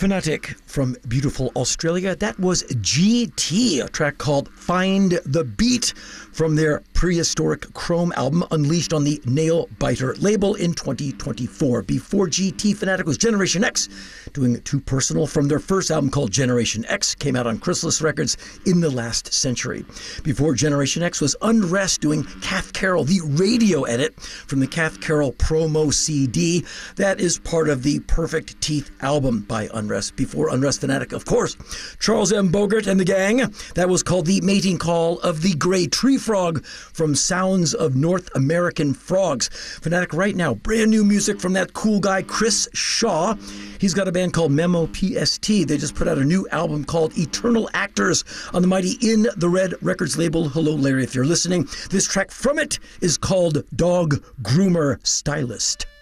Fanatic from beautiful Australia. That was GT, a track called Find the Beat from their prehistoric Chrome album unleashed on the Nail Biter label in 2024. Before GT, Fanatic was Generation X, doing Too Personal from their first album called Generation X, came out on Chrysalis Records in the last century. Before Generation X was Unrest, doing Kath Carroll, the radio edit from the Kath Carroll promo CD. That is part of the Perfect Teeth album by Unrest. Before Unrest, Fanatic, of course, Charles M. Bogart and the Gang. That was called The Mating Call of the Gray Tree Frog from Sounds of North American Frogs. Fanatic right now, brand new music from that cool guy Chris Shaw. He's got a band called Memo PST. They just put out a new album called Eternal Actors on the mighty In the Red Records label. Hello, Larry, if you're listening. This track from it is called Dog Groomer Stylist.